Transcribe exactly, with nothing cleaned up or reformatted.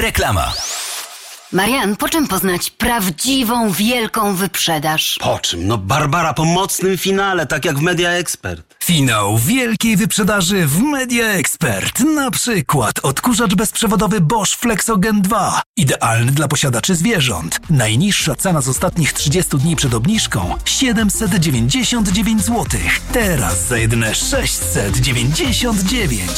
Reklama. Marian, po czym poznać prawdziwą, wielką wyprzedaż? Po czym? No Barbara, po mocnym finale, tak jak w Media Expert. Finał wielkiej wyprzedaży w Media Expert. Na przykład odkurzacz bezprzewodowy Bosch Flexogen dwa. Idealny dla posiadaczy zwierząt. Najniższa cena z ostatnich trzydziestu dni przed obniżką siedemset dziewięćdziesiąt dziewięć złotych. Teraz za jedyne sześćset dziewięćdziesiąt dziewięć.